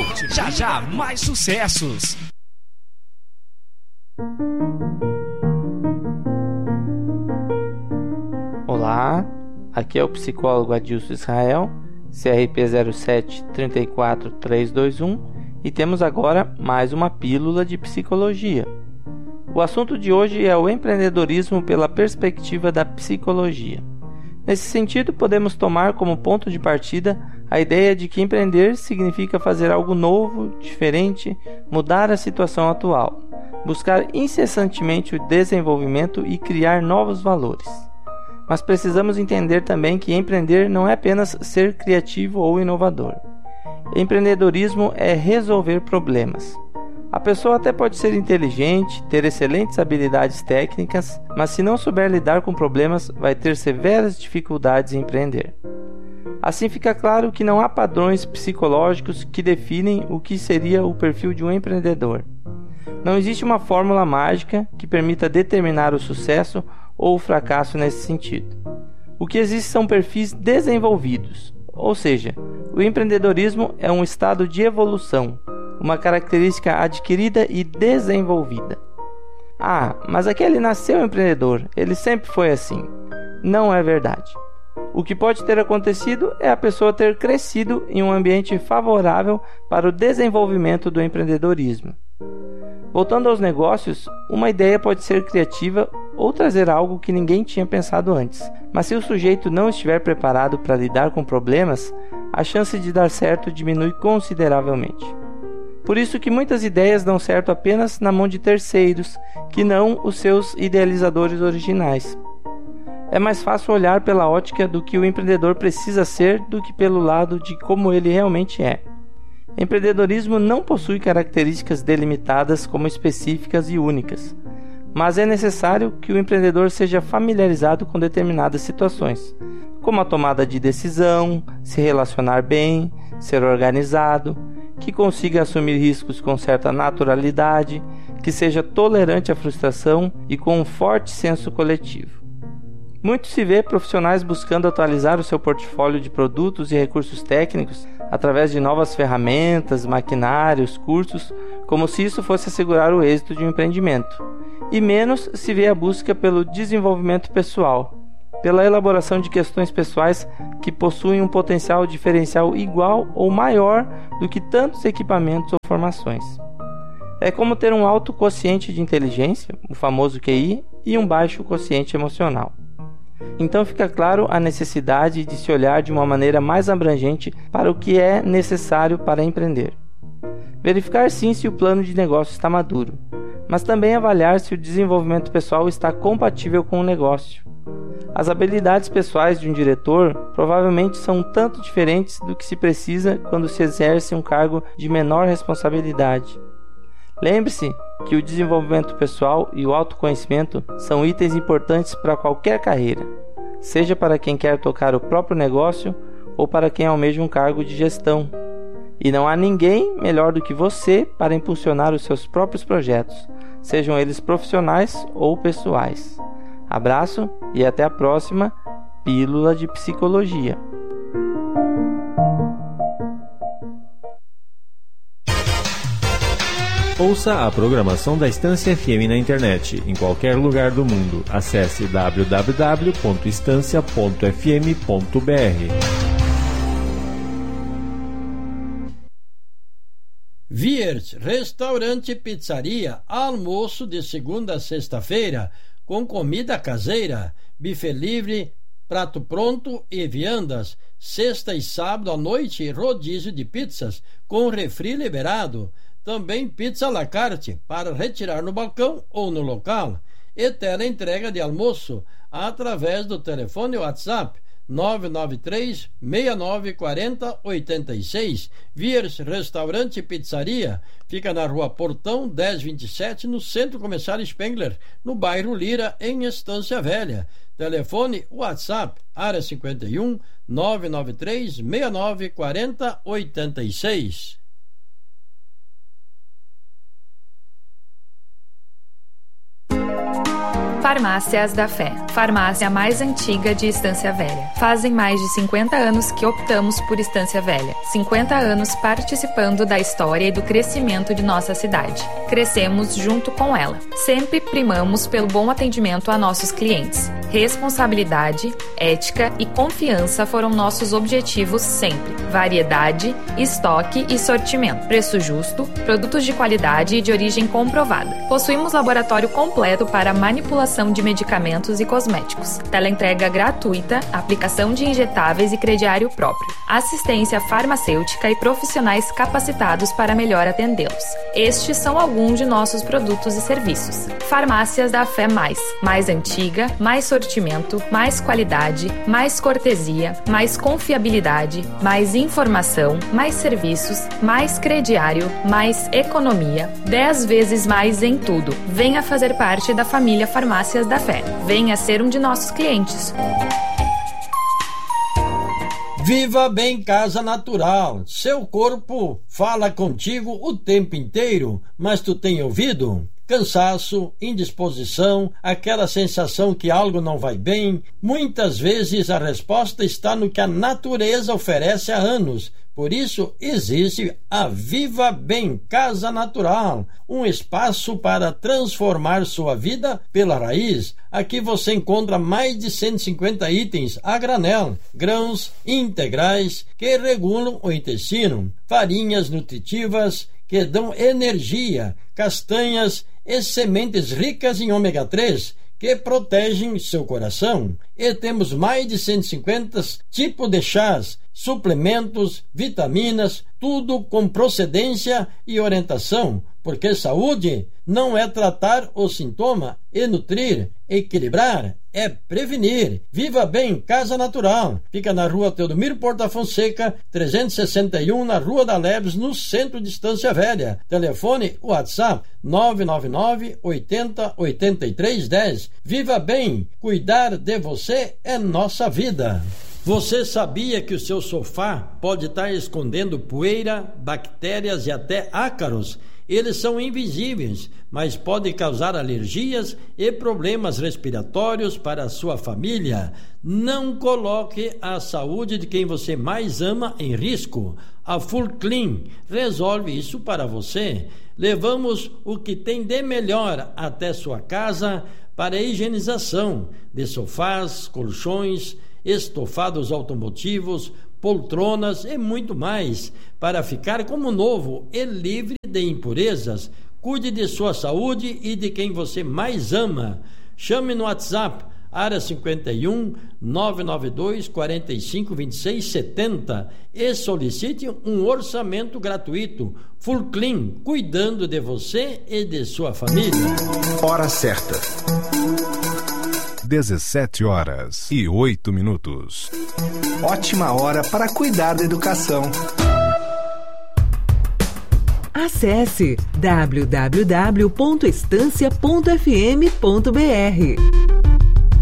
Já já, mais sucessos. Olá, aqui é o psicólogo Adilson Israel, CRP 0734321, e temos agora mais uma pílula de psicologia. O assunto de hoje é o empreendedorismo pela perspectiva da psicologia. Nesse sentido, podemos tomar como ponto de partida a ideia de que empreender significa fazer algo novo, diferente, mudar a situação atual, buscar incessantemente o desenvolvimento e criar novos valores. Mas precisamos entender também que empreender não é apenas ser criativo ou inovador. Empreendedorismo é resolver problemas. A pessoa até pode ser inteligente, ter excelentes habilidades técnicas, mas se não souber lidar com problemas, vai ter severas dificuldades em empreender. Assim fica claro que não há padrões psicológicos que definem o que seria o perfil de um empreendedor. Não existe uma fórmula mágica que permita determinar o sucesso ou o fracasso nesse sentido. O que existe são perfis desenvolvidos, ou seja, o empreendedorismo é um estado de evolução, uma característica adquirida e desenvolvida. Ah, mas aquele nasceu empreendedor, ele sempre foi assim. Não é verdade. O que pode ter acontecido é a pessoa ter crescido em um ambiente favorável para o desenvolvimento do empreendedorismo. Voltando aos negócios, uma ideia pode ser criativa ou trazer algo que ninguém tinha pensado antes, mas se o sujeito não estiver preparado para lidar com problemas, a chance de dar certo diminui consideravelmente. Por isso que muitas ideias dão certo apenas na mão de terceiros, que não os seus idealizadores originais. É mais fácil olhar pela ótica do que o empreendedor precisa ser do que pelo lado de como ele realmente é. Empreendedorismo não possui características delimitadas como específicas e únicas, mas é necessário que o empreendedor seja familiarizado com determinadas situações, como a tomada de decisão, se relacionar bem, ser organizado, que consiga assumir riscos com certa naturalidade, que seja tolerante à frustração e com um forte senso coletivo. Muito se vê profissionais buscando atualizar o seu portfólio de produtos e recursos técnicos através de novas ferramentas, maquinários, cursos, como se isso fosse assegurar o êxito de um empreendimento. E menos se vê a busca pelo desenvolvimento pessoal, pela elaboração de questões pessoais que possuem um potencial diferencial igual ou maior do que tantos equipamentos ou formações. É como ter um alto quociente de inteligência, o famoso QI, e um baixo quociente emocional. Então fica claro a necessidade de se olhar de uma maneira mais abrangente para o que é necessário para empreender. Verificar sim se o plano de negócio está maduro, mas também avaliar se o desenvolvimento pessoal está compatível com o negócio. As habilidades pessoais de um diretor provavelmente são um tanto diferentes do que se precisa quando se exerce um cargo de menor responsabilidade. Lembre-se que o desenvolvimento pessoal e o autoconhecimento são itens importantes para qualquer carreira, seja para quem quer tocar o próprio negócio ou para quem almeja um cargo de gestão. E não há ninguém melhor do que você para impulsionar os seus próprios projetos, sejam eles profissionais ou pessoais. Abraço e até a próxima Pílula de Psicologia. Ouça a programação da Estância FM na internet, em qualquer lugar do mundo. Acesse www.estancia.fm.br. Wirt, restaurante e pizzaria, almoço de segunda a sexta-feira, com comida caseira, buffet livre, prato pronto e viandas. Sexta e sábado à noite, rodízio de pizzas, com refri liberado. Também pizza à la carte, para retirar no balcão ou no local. E teleentrega de almoço, através do telefone WhatsApp 993 69 40 86. Viers Restaurante e Pizzaria fica na Rua Portão 1027, no Centro Comercial Spengler, no bairro Lira, em Estância Velha. Telefone WhatsApp área 51 993 69 40 86. Farmácias da Fé, farmácia mais antiga de Estância Velha. Fazem mais de 50 anos que optamos por Estância Velha. 50 anos participando da história e do crescimento de nossa cidade. Crescemos junto com ela. Sempre primamos pelo bom atendimento a nossos clientes. Responsabilidade, ética e confiança foram nossos objetivos sempre. Variedade, estoque e sortimento. Preço justo, produtos de qualidade e de origem comprovada. Possuímos laboratório completo para manipulação de medicamentos e cosméticos. Teleentrega gratuita, aplicação de injetáveis e crediário próprio. Assistência farmacêutica e profissionais capacitados para melhor atendê-los. Estes são alguns de nossos produtos e serviços. Farmácias da Fé mais antiga, mais sortimento, mais qualidade, mais cortesia, mais confiabilidade, mais informação, mais serviços, mais crediário, mais economia, 10 vezes mais em tudo. Venha fazer parte da família Farmácias da Fé. Venha ser um de nossos clientes. Viva Bem Casa Natural. Seu corpo fala contigo o tempo inteiro, mas tu tem ouvido? Cansaço, indisposição, aquela sensação que algo não vai bem. Muitas vezes a resposta está no que a natureza oferece há anos. Por isso existe a Viva Bem Casa Natural, um espaço para transformar sua vida pela raiz. Aqui você encontra mais de 150 itens a granel, grãos integrais que regulam o intestino, farinhas nutritivas que dão energia, castanhas e sementes ricas em ômega 3 que protegem seu coração. E temos mais de 150 tipos de chás, suplementos, vitaminas, tudo com procedência e orientação, porque saúde não é tratar o sintoma e nutrir, equilibrar, é prevenir. Viva Bem Casa Natural. Fica na rua Teodomiro Porta Fonseca, 361, na Rua da Leves, no centro de Estância Velha. Telefone WhatsApp 999 80 83 10. Viva Bem, cuidar de você é nossa vida. Você sabia que o seu sofá pode estar escondendo poeira, bactérias e até ácaros? Eles são invisíveis, mas podem causar alergias e problemas respiratórios para a sua família. Não coloque a saúde de quem você mais ama em risco. A Full Clean resolve isso para você. Levamos o que tem de melhor até sua casa para a higienização de sofás, colchões, estofados automotivos, poltronas e muito mais, para ficar como novo e livre de impurezas. Cuide de sua saúde e de quem você mais ama. Chame no WhatsApp, área 51 992 45 26 70 e solicite um orçamento gratuito. Full Clean, cuidando de você e de sua família. Hora certa. 17h08. Ótima hora para cuidar da educação. Acesse www.estancia.fm.br.